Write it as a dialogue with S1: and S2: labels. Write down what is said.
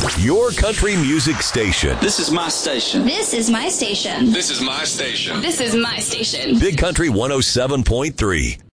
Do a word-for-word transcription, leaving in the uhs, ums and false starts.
S1: Your country music station.
S2: This is my station.
S3: This is my station.
S4: This is my station.
S5: This is my station.
S1: Big Country one oh seven point three.